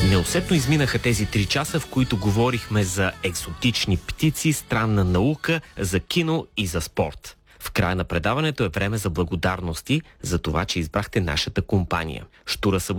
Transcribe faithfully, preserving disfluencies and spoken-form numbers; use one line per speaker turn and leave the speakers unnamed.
Неусетно изминаха тези три часа, в които говорихме за екзотични птици, странна наука, за кино и за спорт. В края на предаването е време за благодарности за това, че избрахте нашата компания. Щура събота